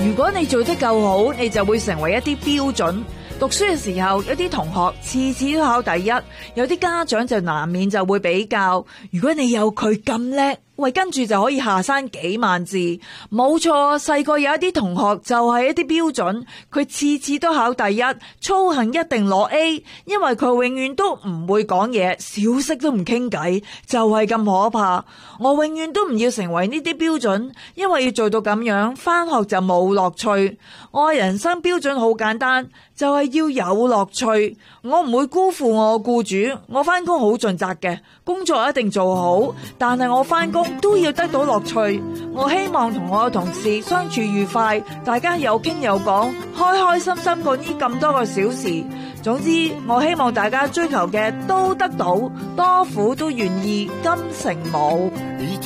如果你做得夠好，你就會成為一啲標準。讀書嘅時候，有啲同學次次都考第一，有啲家長就難免就會比較。如果你有佢咁叻，喂，跟住就可以下山幾萬字。冇錯，細個有一啲同學就係一啲標準，佢次次都考第一，操行一定攞 A， 因為佢永遠都唔會講嘢，小息都唔傾偈，就係咁可怕。我永遠都唔要成為呢啲標準，因為要做到咁樣，返學就冇樂趣。我嘅人生標準好簡單，就係要有樂趣。我唔會辜負我僱主，我返工好盡責嘅，工作一定做好，但係我返工都要得到樂趣。我希望同我嘅同事相處愉快，大家有傾有講，開開心心過呢咁多個小時。總之，我希望大家追求嘅都得到，多苦都願意，金城武。